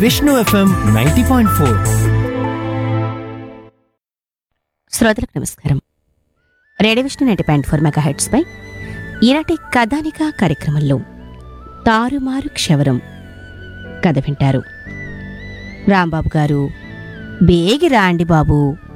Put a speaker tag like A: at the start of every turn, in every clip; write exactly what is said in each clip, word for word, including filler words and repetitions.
A: Vishnu FM ninety point four.
B: శ్రోతలకు నమస్కారం. Radio Vishnu ninety point four mega heads పై ఈనాటి కథానిక కార్యక్రమంలో తారుమారు క్షవరం కథ వింటారు. రాంబాబు గారు, బేగి రాండి బాబు,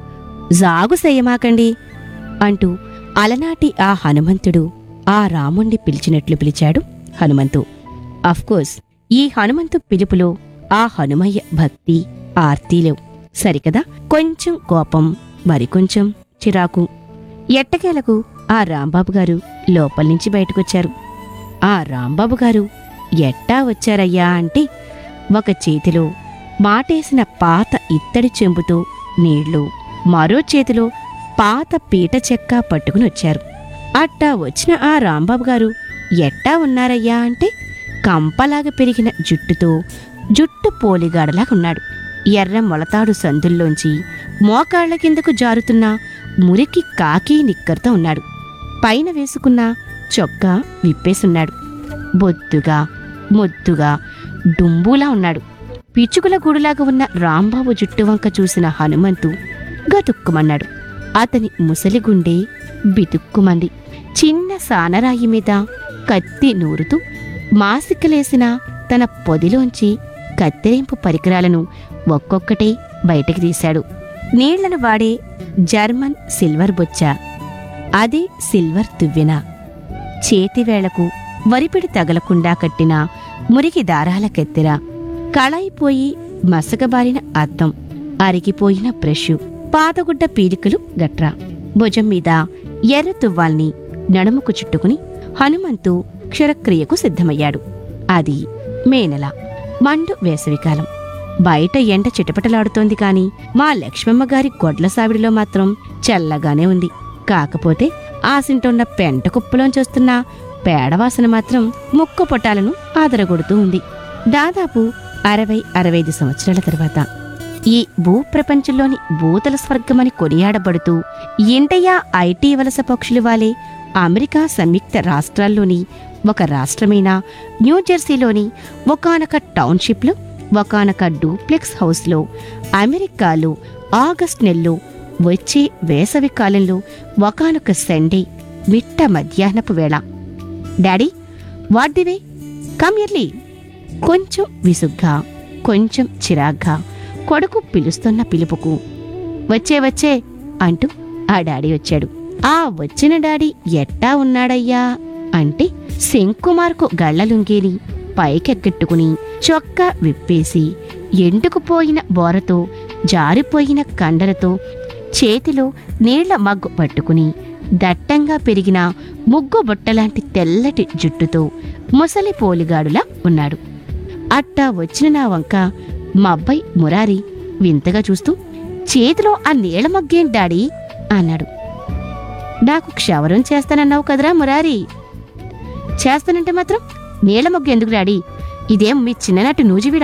B: జాగు చెయ్యమాకండి అంటూ అలనాటి ఆ హనుమంతుడు ఆ రాముణ్ణి పిలిచినట్లు పిలిచాడు హనుమంతు. అఫ్కోర్స్ ఈ హనుమంతు పిలుపులో ఆ హనుమయ్య భక్తి ఆర్తిలేవు సరికదా. కొంచెం కోపం, మరికొంచెం చిరాకు. ఎట్టకేలకు ఆ రాంబాబు గారు లోపల్నించి బయటకొచ్చారు. ఆ రాంబాబు గారు ఎట్టా వచ్చారయ్యా అంటే ఒక చేతిలో మాటేసిన పాత ఇత్తడి చెంబుతో నీళ్లు, మరో చేతిలో పాత పీట చెక్క పట్టుకుని వచ్చారు. అట్టా వచ్చిన ఆ రాంబాబు గారు ఎట్టా ఉన్నారయ్యా అంటే కంపలాగా పెరిగిన జుట్టుతో జుట్టు పోలిగాడలాగా ఉన్నాడు. ఎర్ర మొలతాడు సందుల్లోంచి మోకాళ్ల కిందకు జారుతున్న మురికి కాకి నిక్కర్తో ఉన్నాడు. పైన వేసుకున్న చొక్కా విప్పేసున్నాడు. బొద్దుగా ముద్దుగా డుంబూలా ఉన్నాడు. పిచ్చుకుల గూడులాగా ఉన్న రాంబాబు జుట్టు వంక చూసిన హనుమంతు గతుక్కుమన్నాడు. అతని ముసలిగుండె బితుక్కుమంది. చిన్న సానరాయి మీద కత్తి నూరుతూ మాసికలేసిన తన పొదిలోంచి కత్తిరింపు పరికరాలను ఒక్కొక్కటే బయటికి తీశాడు. నీళ్లను వాడే జర్మన్ సిల్వర్ బొచ్చ, అదే సిల్వర్ తువ్వెన, చేతివేళకు వరిపిడి తగలకుండా కట్టిన మురికి దారాల కత్తెర, కళాయిపోయి మసకబారిన అద్దం, అరిగిపోయిన బ్రష్, పాతగుడ్డ పీలికలు గట్రా. భుజం మీద ఎర్ర తువ్వాల్ని నడుముకు చుట్టుకుని హనుమంతు క్షరక్రియకు సిద్ధమయ్యాడు. అది మే నెల, మండు వేసవికాలం. బయట ఎండ చిటపటలాడుతోంది కాని మా లక్ష్మమ్మగారి గొడ్ల సావిడిలో మాత్రం చల్లగానే ఉంది. కాకపోతే ఆసింటున్న పెంట కుప్పలోంచొస్తున్న పేడవాసన మాత్రం ముక్కు పొట్టాలను ఆదరగొడుతూ ఉంది. దాదాపు అరవై అరవైదు సంవత్సరాల తర్వాత ఈ భూప్రపంచంలోని భూతల స్వర్గమని కొనియాడబడుతూ ఇండియా ఐటీ వలస పక్షులు వాలే అమెరికా సంయుక్త రాష్ట్రాల్లోని ఒక రాష్ట్రమైన న్యూజెర్సీలోని ఒకానొక టౌన్షిప్లో ఒకానొక డూప్లెక్స్ హౌస్లో అమెరికాలో ఆగస్ట్ నెలలో వచ్చే వేసవి కాలంలో ఒకానొక సండే మిట్ట మధ్యాహ్నపు వేళ. Daddy, what the way, come early. కొంచెం విసుగ్గా, కొంచెం చిరాగ్గా కొడుకు పిలుస్తున్న పిలుపుకు వచ్చే వచ్చే అంటూ ఆ డాడీ వచ్చాడు. ఆ వచ్చిన డాడీ ఎట్టా ఉన్నాడయ్యా అంటే శంకుమార్కు గళ్లలుంగేని పైకెగ్గట్టుకుని చొక్కా విప్పేసి ఎండుకుపోయిన బోరతో జారిపోయిన కండలతో చేతిలో నీళ్ల మగ్గు పట్టుకుని దట్టంగా పెరిగిన ముగ్గు బుట్టలాంటి తెల్లటి జుట్టుతో ముసలి పోలిగాడులా ఉన్నాడు. అట్టా వచ్చిన నా వంక మా అబ్బాయి మురారి వింతగా చూస్తూ చేతిలో ఆ నీళ్ల మగ్గేం డాడీ అన్నాడు. నాకు క్షవరం చేస్తానన్నావు కదరా మురారి. చేస్తానంటే మాత్రం నీళ్ల మొగ్గు ఎందుకు డాడీ? ఇదేం మీ చిన్ననాటి నూజివీడు